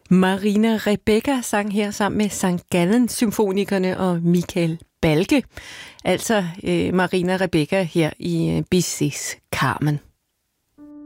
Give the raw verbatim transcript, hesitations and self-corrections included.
Marina Rebecca sang her sammen med Sankt Gallen Symfonikerne og Michael Balke. Altså øh, Marina Rebecca her i øh, Bizets Carmen.